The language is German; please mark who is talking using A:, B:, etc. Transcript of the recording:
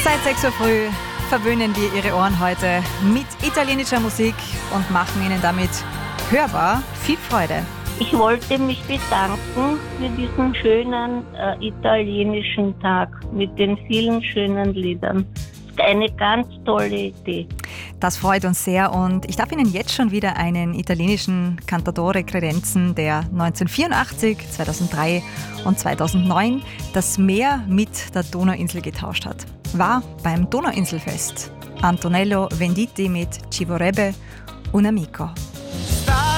A: Seit 6 Uhr früh verwöhnen wir Ihre Ohren heute mit italienischer Musik und machen Ihnen damit hörbar viel Freude.
B: Ich wollte mich bedanken für diesen schönen italienischen Tag mit den vielen schönen Liedern. Eine ganz tolle Idee.
A: Das freut uns sehr und ich darf Ihnen jetzt schon wieder einen italienischen Cantautore kredenzen, der 1984, 2003 und 2009 das Meer mit der Donauinsel getauscht hat. War beim Donauinselfest. Antonello Venditti mit Ci vorrebbe un amico.